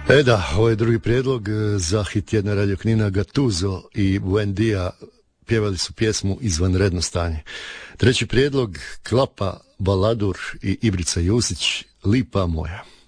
E da, ovo je drugi prijedlog za hit jedna Radio Knina. Gattuso i Buendia pjevali su pjesmu Izvanredno stanje. Treći prijedlog, Klapa, Baladur i Ibrica Jusić, Lipa moja.